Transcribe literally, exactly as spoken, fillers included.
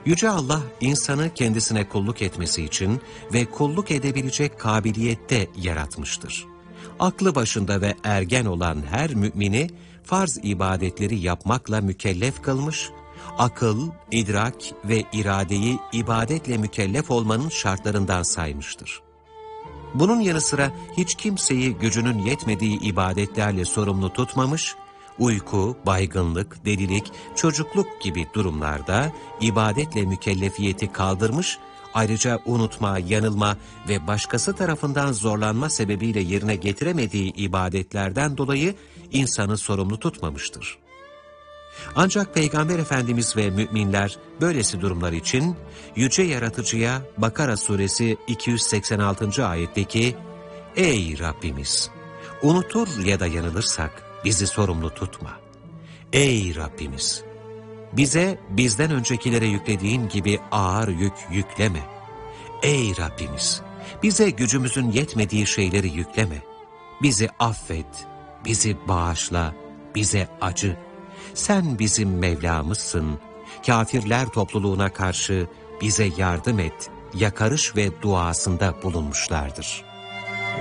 Yüce Allah insanı kendisine kulluk etmesi için ve kulluk edebilecek kabiliyette yaratmıştır. Aklı başında ve ergen olan her mümini farz ibadetleri yapmakla mükellef kılmış, akıl, idrak ve iradeyi ibadetle mükellef olmanın şartlarından saymıştır. Bunun yanı sıra hiç kimseyi gücünün yetmediği ibadetlerle sorumlu tutmamış, uyku, baygınlık, delilik, çocukluk gibi durumlarda ibadetle mükellefiyeti kaldırmış, ayrıca unutma, yanılma ve başkası tarafından zorlanma sebebiyle yerine getiremediği ibadetlerden dolayı insanı sorumlu tutmamıştır. Ancak Peygamber Efendimiz ve müminler böylesi durumlar için Yüce Yaratıcı'ya Bakara Suresi iki yüz seksen altıncı ayetteki "Ey Rabbimiz! Unutur ya da yanılırsak bizi sorumlu tutma. Ey Rabbimiz! Bize bizden öncekilere yüklediğin gibi ağır yük yükleme. Ey Rabbimiz! Bize gücümüzün yetmediği şeyleri yükleme. Bizi affet, bizi bağışla, bize acı. Sen bizim Mevlamızsın. Kafirler topluluğuna karşı bize yardım et, yakarış ve duasında bulunmuşlardır.